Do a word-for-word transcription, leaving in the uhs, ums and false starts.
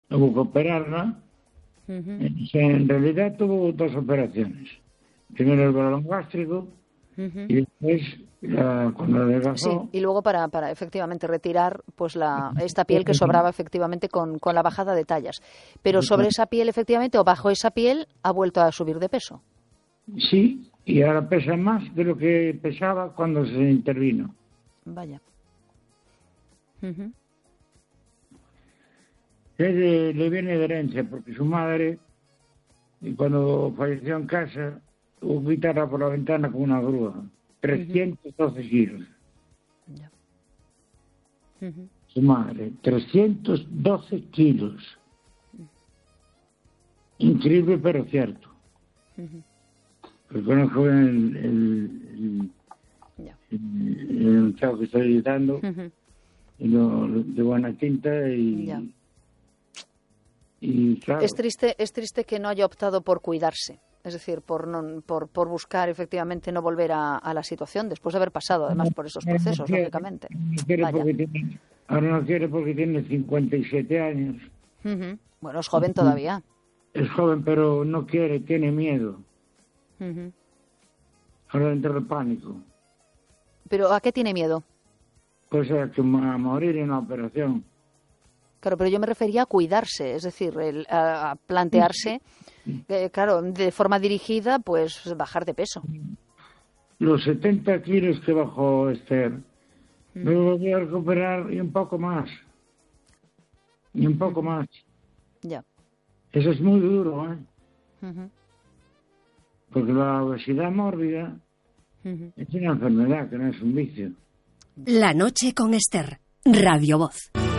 hubo que operarla. Uh-huh. En realidad tuvo dos operaciones. Primero el balón gástrico, uh-huh, y después la, cuando adelgazó. Sí, y luego para, para efectivamente retirar pues la esta piel que sobraba efectivamente con, con la bajada de tallas. Pero sobre esa piel efectivamente, o bajo esa piel, ha vuelto a subir de peso. Sí, y ahora pesa más de lo que pesaba cuando se intervino. Vaya. Uh-huh. Le, le viene de herencia, porque su madre, y cuando falleció en casa, tuvo que quitarla por la ventana con una grúa. trescientos doce uh-huh kilos. Yeah. Uh-huh. Su madre, trescientos doce kilos. Uh-huh. Increíble, pero cierto. Uh-huh. Porque conozco el, el, el, yeah, el, el anunciado que estoy editando, uh-huh, y lo, lo, de buena tinta y... Yeah. Y, claro, es triste, es triste que no haya optado por cuidarse, es decir, por no, por, por buscar efectivamente no volver a, a la situación después de haber pasado además por esos procesos, no quiere, lógicamente. No quiere porque tiene, ahora no quiere porque tiene cincuenta y siete años. Uh-huh. Bueno, es joven todavía. Es joven, pero no quiere, tiene miedo. Uh-huh. Ahora entra el pánico. ¿Pero a qué tiene miedo? Pues a, a morir en la operación. Claro, pero yo me refería a cuidarse, es decir, el, a, a plantearse, eh, claro, de forma dirigida, pues bajar de peso. Los setenta kilos que bajó Esther, mm. me voy a recuperar y un poco más. Y un poco mm. más. Ya. Eso es muy duro, ¿eh? Uh-huh. Porque la obesidad mórbida uh-huh es una enfermedad, que no es un vicio. La noche con Esther, Radio Voz.